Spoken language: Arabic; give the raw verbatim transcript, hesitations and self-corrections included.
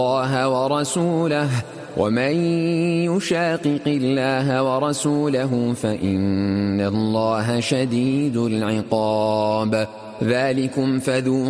الله ورسوله ومن يشاقق الله ورسوله فإن الله شديد العقاب ذلكم فذوقوا